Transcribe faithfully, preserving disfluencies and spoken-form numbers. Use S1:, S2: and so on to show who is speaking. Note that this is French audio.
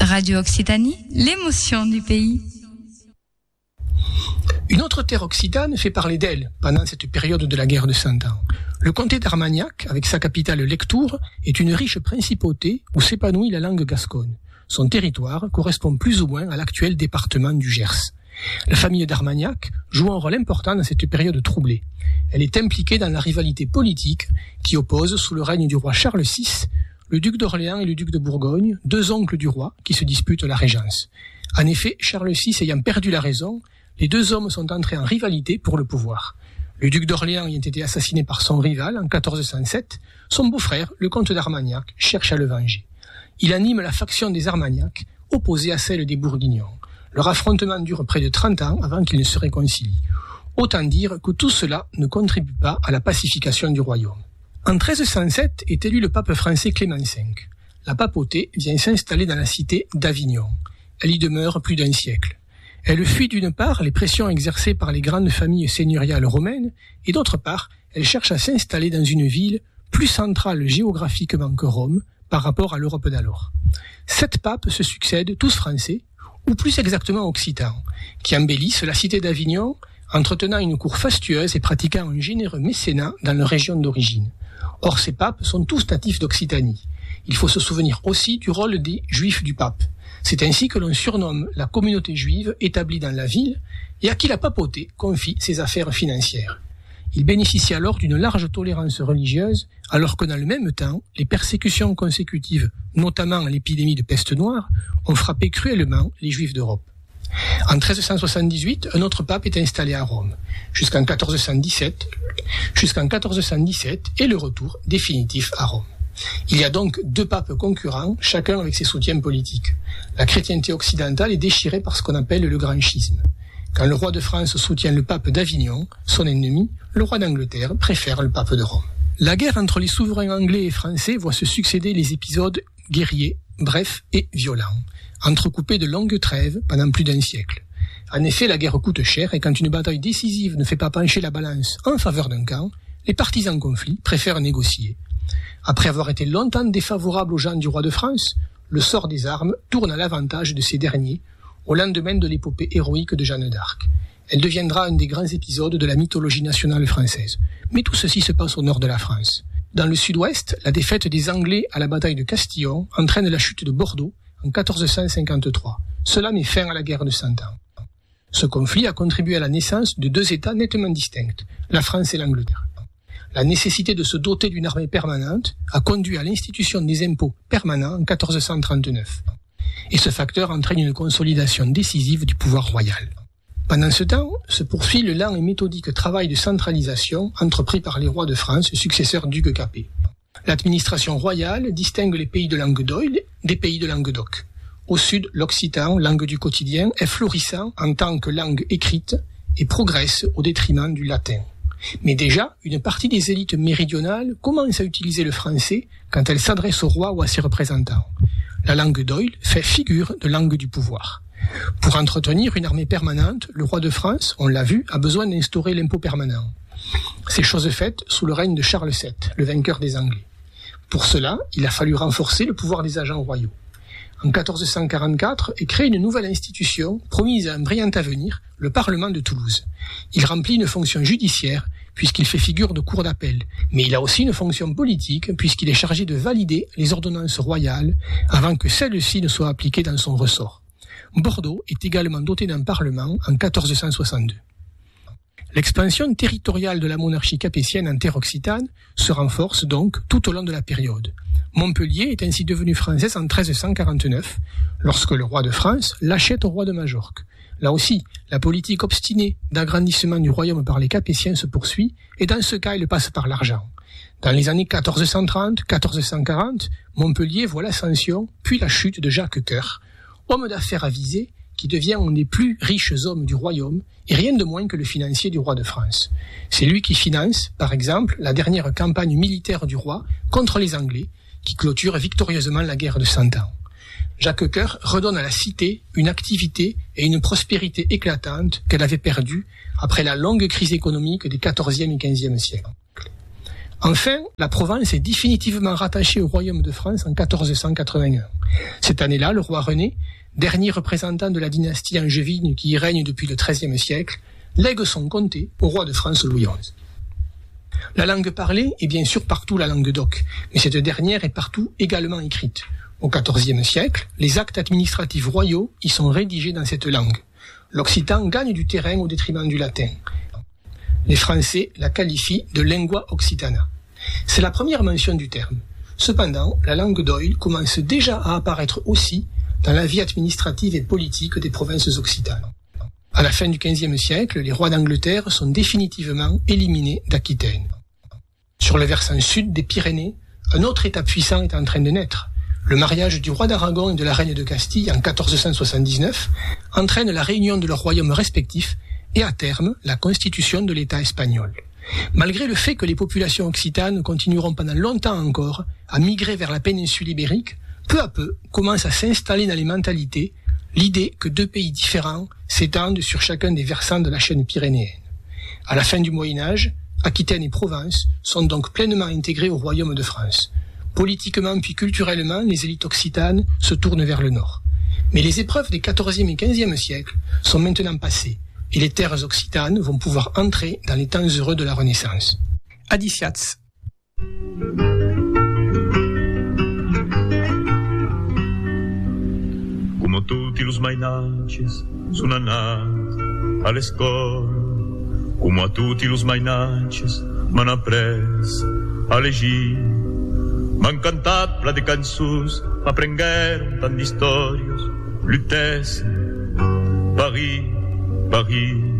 S1: Radio Occitanie, l'émotion du pays.
S2: Une autre terre occitane fait parler d'elle pendant cette période de la guerre de Cent Ans. Le comté d'Armagnac, avec sa capitale Lectoure, est une riche principauté où s'épanouit la langue gasconne. Son territoire correspond plus ou moins à l'actuel département du Gers. La famille d'Armagnac joue un rôle important dans cette période troublée. Elle est impliquée dans la rivalité politique qui oppose, sous le règne du roi Charles six, le duc d'Orléans et le duc de Bourgogne, deux oncles du roi qui se disputent la régence. En effet, Charles six ayant perdu la raison, les deux hommes sont entrés en rivalité pour le pouvoir. Le duc d'Orléans ayant été assassiné par son rival en quatorze cent sept, son beau-frère, le comte d'Armagnac, cherche à le venger. Il anime la faction des Armagnacs, opposée à celle des Bourguignons. Leur affrontement dure près de trente ans avant qu'ils ne se réconcilient. Autant dire que tout cela ne contribue pas à la pacification du royaume. En treize cent sept est élu le pape français Clément cinq. La papauté vient s'installer dans la cité d'Avignon. Elle y demeure plus d'un siècle. Elle fuit d'une part les pressions exercées par les grandes familles seigneuriales romaines et d'autre part, elle cherche à s'installer dans une ville plus centrale géographiquement que Rome par rapport à l'Europe d'alors. Sept papes se succèdent, tous français, ou plus exactement occitans, qui embellissent la cité d'Avignon, entretenant une cour fastueuse et pratiquant un généreux mécénat dans leur région d'origine. Or, ces papes sont tous natifs d'Occitanie. Il faut se souvenir aussi du rôle des Juifs du pape. C'est ainsi que l'on surnomme la communauté juive établie dans la ville et à qui la papauté confie ses affaires financières. Il bénéficie alors d'une large tolérance religieuse, alors que dans le même temps, les persécutions consécutives, notamment l'épidémie de peste noire, ont frappé cruellement les Juifs d'Europe. En treize cent soixante-dix-huit, un autre pape est installé à Rome, jusqu'en quatorze cent dix-sept, jusqu'en quatorze cent dix-sept et le retour définitif à Rome. Il y a donc deux papes concurrents, chacun avec ses soutiens politiques. La chrétienté occidentale est déchirée par ce qu'on appelle le grand schisme. Quand le roi de France soutient le pape d'Avignon, son ennemi, le roi d'Angleterre, préfère le pape de Rome. La guerre entre les souverains anglais et français voit se succéder les épisodes guerriers, brefs et violents, entrecoupés de longues trêves pendant plus d'un siècle. En effet, la guerre coûte cher et quand une bataille décisive ne fait pas pencher la balance en faveur d'un camp, les partis en conflit préfèrent négocier. Après avoir été longtemps défavorable aux gens du roi de France, le sort des armes tourne à l'avantage de ces derniers au lendemain de l'épopée héroïque de Jeanne d'Arc. Elle deviendra un des grands épisodes de la mythologie nationale française. Mais tout ceci se passe au nord de la France. Dans le sud-ouest, la défaite des Anglais à la bataille de Castillon entraîne la chute de Bordeaux en quatorze cent cinquante-trois. Cela met fin à la guerre de Cent Ans. Ce conflit a contribué à la naissance de deux États nettement distincts, la France et l'Angleterre. La nécessité de se doter d'une armée permanente a conduit à l'institution des impôts permanents en quatorze cent trente-neuf. Et ce facteur entraîne une consolidation décisive du pouvoir royal. Pendant ce temps, se poursuit le lent et méthodique travail de centralisation entrepris par les rois de France, successeurs d'Hugues Capet. L'administration royale distingue les pays de langue d'Oïl des pays de Languedoc. Au sud, l'occitan, langue du quotidien, est florissant en tant que langue écrite et progresse au détriment du latin. Mais déjà, une partie des élites méridionales commence à utiliser le français quand elle s'adresse au roi ou à ses représentants. La langue d'Oïl fait figure de langue du pouvoir. Pour entretenir une armée permanente, le roi de France, on l'a vu, a besoin d'instaurer l'impôt permanent. C'est chose faite sous le règne de Charles sept, le vainqueur des Anglais. Pour cela, il a fallu renforcer le pouvoir des agents royaux. En quatorze cent quarante-quatre est créée une nouvelle institution, promise à un brillant avenir, le Parlement de Toulouse. Il remplit une fonction judiciaire, puisqu'il fait figure de cour d'appel, mais il a aussi une fonction politique, puisqu'il est chargé de valider les ordonnances royales avant que celles-ci ne soient appliquées dans son ressort. Bordeaux est également doté d'un Parlement en quatorze cent soixante-deux. L'expansion territoriale de la monarchie capétienne en terre occitane se renforce donc tout au long de la période. Montpellier est ainsi devenue française en treize cent quarante-neuf, lorsque le roi de France l'achète au roi de Majorque. Là aussi, la politique obstinée d'agrandissement du royaume par les Capétiens se poursuit, et dans ce cas, il passe par l'argent. Dans les années quatorze cent trente, quatorze cent quarante, Montpellier voit l'ascension, puis la chute de Jacques Cœur, homme d'affaires avisé, qui devient un des plus riches hommes du royaume, et rien de moins que le financier du roi de France. C'est lui qui finance, par exemple, la dernière campagne militaire du roi contre les Anglais, qui clôture victorieusement la guerre de Cent Ans. Jacques Cœur redonne à la cité une activité et une prospérité éclatantes qu'elle avait perdues après la longue crise économique des quatorzième et quinzième siècles. Enfin, la Provence est définitivement rattachée au royaume de France en quatorze cent quatre-vingt-un. Cette année-là, le roi René, dernier représentant de la dynastie angevine qui y règne depuis le treizième siècle, lègue son comté au roi de France Louis onze. La langue parlée est bien sûr partout la langue d'oc, mais cette dernière est partout également écrite. Au quatorzième siècle, les actes administratifs royaux y sont rédigés dans cette langue. L'occitan gagne du terrain au détriment du latin. Les Français la qualifient de lingua occitana. C'est la première mention du terme. Cependant, la langue d'oïl commence déjà à apparaître aussi dans la vie administrative et politique des provinces occitanes. À la fin du quinzième siècle, les rois d'Angleterre sont définitivement éliminés d'Aquitaine. Sur le versant sud des Pyrénées, un autre État puissant est en train de naître. Le mariage du roi d'Aragon et de la reine de Castille en quatorze cent soixante-dix-neuf entraîne la réunion de leurs royaumes respectifs et à terme la constitution de l'État espagnol. Malgré le fait que les populations occitanes continueront pendant longtemps encore à migrer vers la péninsule ibérique, peu à peu commence à s'installer dans les mentalités l'idée que deux pays différents s'étendent sur chacun des versants de la chaîne pyrénéenne. À la fin du Moyen-Âge, Aquitaine et Provence sont donc pleinement intégrés au royaume de France. Politiquement puis culturellement, les élites occitanes se tournent vers le nord. Mais les épreuves des quatorzième et quinzième siècles sont maintenant passées et les terres occitanes vont pouvoir entrer dans les temps heureux de la Renaissance. Adiciats.
S3: Como tutti los mainaches sono nati all'escola, como a tutti los mainaches m'han après a llegir, m'han cantat pla de cançons, m'aprengueren tant d'històries, lutessin, Paris, Paris.